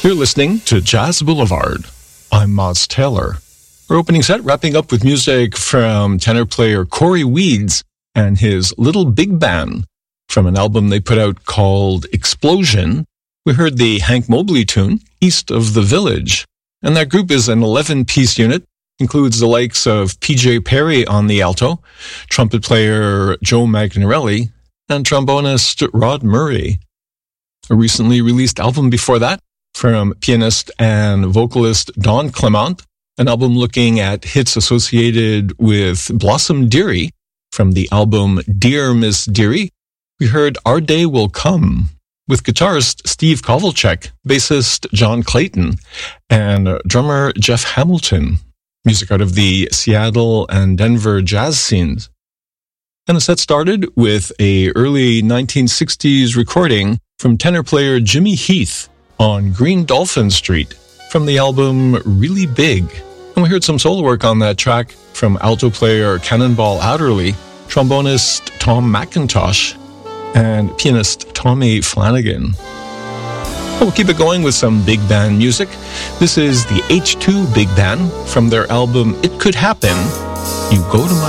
You're listening to Jazz Boulevard. I'm Moz Taylor. Our opening set wrapping up with music from tenor player Corey Weeds and his Little Big Band from an album they put out called Explosion. We heard the Hank Mobley tune, East of the Village. And that group is an 11-piece unit, includes the likes of P.J. Perry on the alto, trumpet player Joe Magnarelli, and trombonist Rod Murray. A recently released album before that from pianist and vocalist Don Clement, an album looking at hits associated with Blossom Dearie from the album Dear Miss Dearie. We heard Our Day Will Come with guitarist Steve Kovalchek, bassist John Clayton, and drummer Jeff Hamilton. Music out of the Seattle and Denver jazz scenes. And the set started with a early 1960s recording from tenor player Jimmy Heath on Green Dolphin Street from the album Really Big. And we heard some solo work on that track from alto player Cannonball Adderley, trombonist Tom McIntosh, and pianist Tommy Flanagan. We'll keep it going with some big band music. This is the H2 Big Band from their album It Could Happen. You Go to My